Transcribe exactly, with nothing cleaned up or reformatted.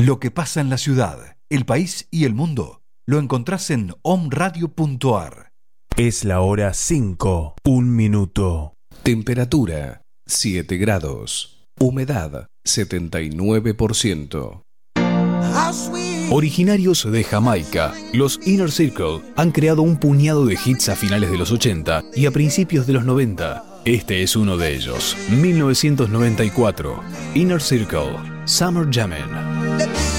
Lo que pasa en la ciudad, el país y el mundo lo encontrás en omradio punto ar. Es la hora cinco, un minuto. Temperatura siete grados. Humedad setenta y nueve por ciento. Originarios de Jamaica, los Inner Circle han creado un puñado de hits a finales de los ochenta y a principios de los noventa. Este es uno de ellos, mil novecientos noventa y cuatro. Inner Circle, Summer Jammin'.